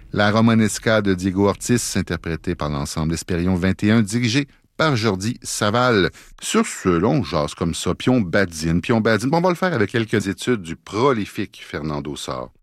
La Romanesca de Diego Ortiz, interprétée par l'ensemble Espérion 21, dirigé par Jordi Saval. Sur ce, on jase comme ça, puis on badine. Bon, on va le faire avec quelques études du prolifique Fernando Sor.